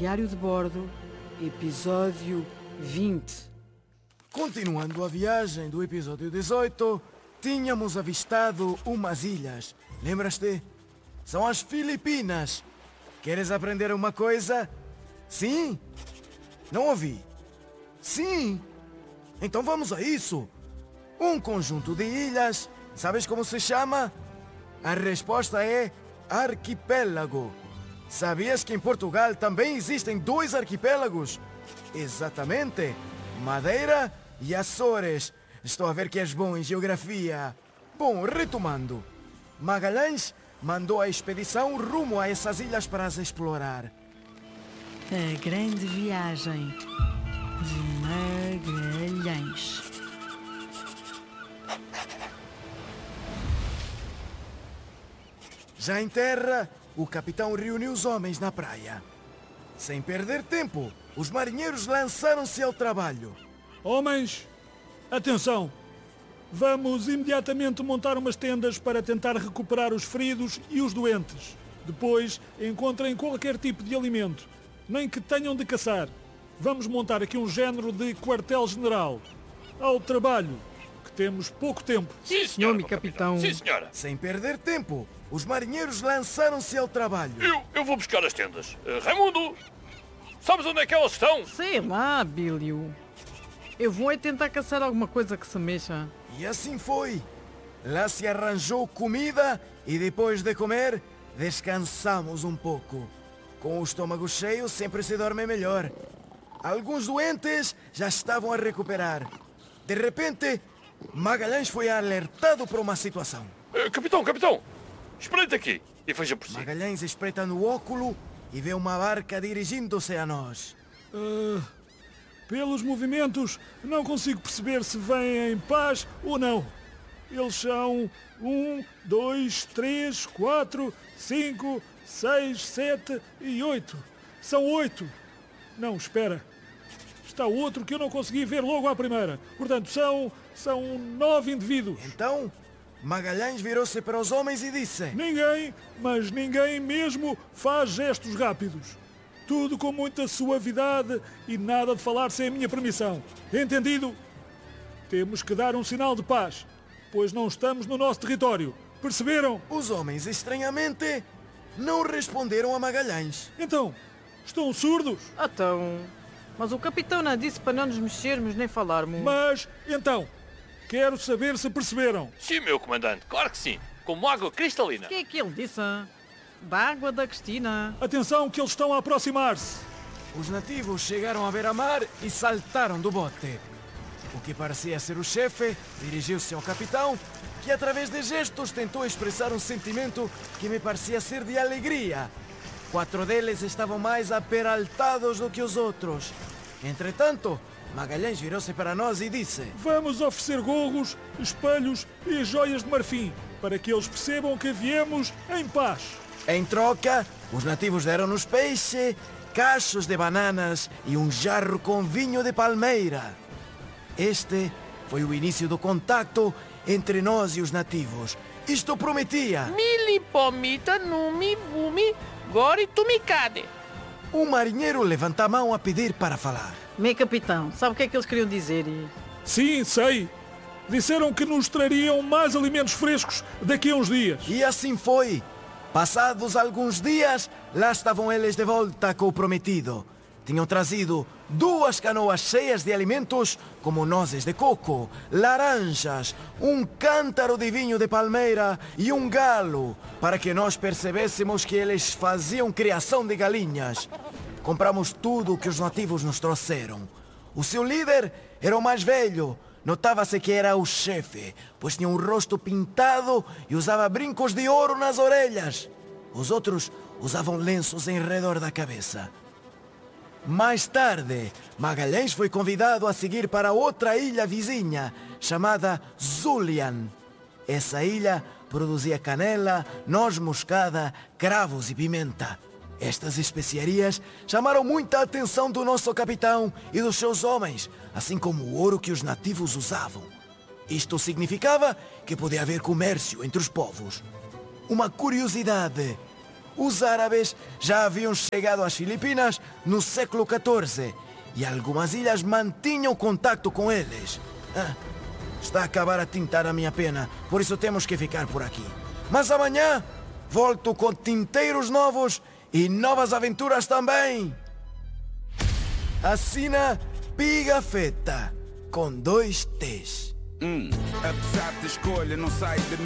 Diário de Bordo, episódio 20. Continuando a viagem do episódio 18, tínhamos avistado umas ilhas. Lembras-te? São as Filipinas. Queres aprender uma coisa? Sim? Não ouvi. Sim? Então vamos a isso. Um conjunto de ilhas. Sabes como se chama? A resposta é arquipélago. Sabias que em Portugal também existem 2 arquipélagos? Exatamente. Madeira e Açores. Estou a ver que és bom em geografia. Bom, retomando. Magalhães mandou a expedição rumo a essas ilhas para as explorar. A grande viagem de Magalhães. Já em terra, o capitão reuniu os homens na praia. Sem perder tempo, os marinheiros lançaram-se ao trabalho. Homens, atenção! Vamos imediatamente montar umas tendas para tentar recuperar os feridos e os doentes. Depois, encontrem qualquer tipo de alimento, nem que tenham de caçar. Vamos montar aqui um género de quartel-general. Ao trabalho, que temos pouco tempo. Sim, senhor, Nome, capitão. Sim, senhora. Sem perder tempo, os marinheiros lançaram-se ao trabalho. Eu vou buscar as tendas. Raimundo, sabes onde é que elas estão? Sei lá, Bílio. Eu vou é tentar caçar alguma coisa que se mexa. E assim foi. Lá se arranjou comida e depois de comer, descansamos um pouco. Com o estômago cheio sempre se dorme melhor. Alguns doentes já estavam a recuperar. De repente, Magalhães foi alertado por uma situação. Capitão, espreite aqui e veja por si. Magalhães espreita no óculo e vê uma barca dirigindo-se a nós. Pelos movimentos, não consigo perceber se vêm em paz ou não. Eles são 1, 2, 3, 4, 5, 6, 7 e 8. São 8. Não, espera. Está outro que eu não consegui ver logo à primeira. Portanto, são 9 indivíduos. Então, Magalhães virou-se para os homens e disse: Ninguém, mas ninguém mesmo, faz gestos rápidos. Tudo com muita suavidade e nada de falar sem a minha permissão. Entendido? Temos que dar um sinal de paz, pois não estamos no nosso território. Perceberam? Os homens, estranhamente, não responderam a Magalhães. Então, estão surdos? Então, mas o capitão não disse para não nos mexermos nem falarmos. Mas, então, quero saber se perceberam. Sim, meu comandante, claro que sim. Como água cristalina. O que é que ele disse? Da água da Cristina. Atenção que eles estão a aproximar-se. Os nativos chegaram à beira-mar e saltaram do bote. O que parecia ser o chefe dirigiu-se ao capitão, que através de gestos tentou expressar um sentimento que me parecia ser de alegria. 4 deles estavam mais aperaltados do que os outros. Entretanto, Magalhães virou-se para nós e disse: Vamos oferecer gorros, espelhos e joias de marfim, para que eles percebam que viemos em paz. Em troca, os nativos deram-nos peixe, cachos de bananas e um jarro com vinho de palmeira. Este foi o início do contacto entre nós e os nativos. Isto prometia. Milipomita numi bumi gori tumicade. Um marinheiro levanta a mão a pedir para falar. Meu capitão, sabe o que é que eles queriam dizer? Sim, sei. Disseram que nos trariam mais alimentos frescos daqui a uns dias. E assim foi. Passados alguns dias, lá estavam eles de volta com o prometido. Tinham trazido 2 canoas cheias de alimentos, como nozes de coco, laranjas, um cântaro de vinho de palmeira e um galo, para que nós percebêssemos que eles faziam criação de galinhas. Compramos tudo o que os nativos nos trouxeram. O seu líder era o mais velho. Notava-se que era o chefe, pois tinha um rosto pintado e usava brincos de ouro nas orelhas. Os outros usavam lenços em redor da cabeça. Mais tarde, Magalhães foi convidado a seguir para outra ilha vizinha, chamada Zulian. Essa ilha produzia canela, noz moscada, cravos e pimenta. Estas especiarias chamaram muita atenção do nosso capitão e dos seus homens, assim como o ouro que os nativos usavam. Isto significava que podia haver comércio entre os povos. Uma curiosidade: os árabes já haviam chegado às Filipinas no século XIV e algumas ilhas mantinham contato com eles. Está a acabar a tintar a minha pena, por isso temos que ficar por aqui. Mas amanhã volto com tinteiros novos e novas aventuras também. Assina Pigafetta, com 2 T's. Apesar da escolha, não sai de